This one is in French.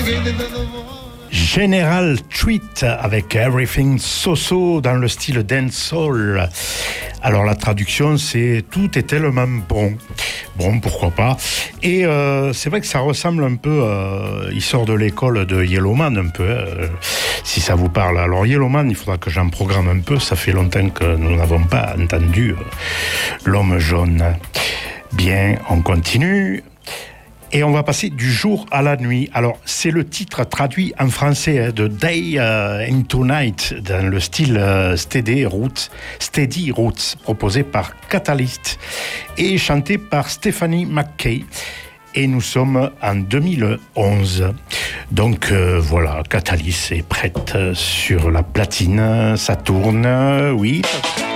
General Treat avec Everything So-So dans le style dancehall. Alors la traduction c'est tout est tellement bon. Bon, pourquoi pas. Et c'est vrai que ça ressemble un peu, il sort de l'école de Yellowman un peu, si ça vous parle. Alors Yellowman, il faudra que j'en programme un peu, ça fait longtemps que nous n'avons pas entendu l'homme jaune. Bien, on continue. Et on va passer du jour à la nuit. Alors, c'est le titre traduit en français de Day into Night dans le style Steady Roots, proposé par Catalyst et chanté par Stephanie McKay. Et nous sommes en 2011. Donc voilà, Catalyst est prête sur la platine, ça tourne, oui.